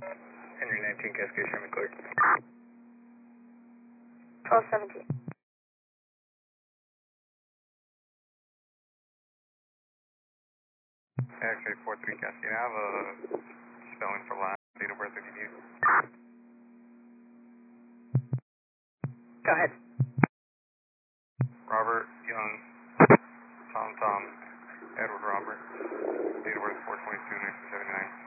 Henry 19 Cascade Sherman clear. 1217. X-ray 43 Cascade, I have a spelling for last date of birth if you need. Go ahead. Robert Young, Tom, Edward Robert, date of birth 4/22/1979.